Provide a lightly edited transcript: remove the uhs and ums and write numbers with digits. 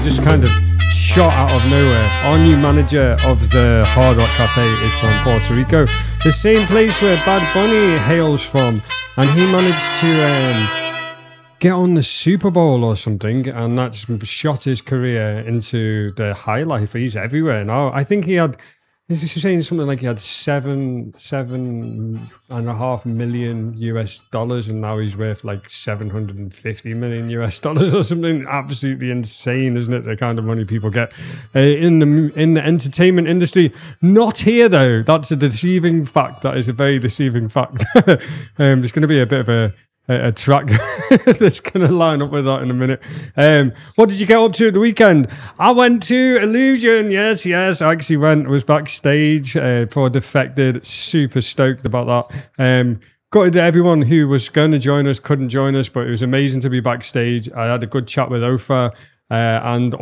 Just kind of shot out of nowhere. Our new manager of the Hard Rock Cafe is from Puerto Rico, the same place where Bad Bunny hails from, and he managed to get on the Super Bowl or something, and that's shot his career into the high life. He's everywhere now. I think he had, he's saying something like he had $7.5 million US, and now he's worth like $750 million US or something. Absolutely insane, isn't it? The kind of money people get in the entertainment industry. Not here though. That's a deceiving fact. That is a very deceiving fact. There's going to be a bit of a track that's going to line up with that in a minute. What did you get up to at the weekend? I went to Illusion. Yes. I actually was backstage for Defected. Super stoked about that. Got to everyone who was going to join us, couldn't join us, but it was amazing to be backstage. I had a good chat with Ofa and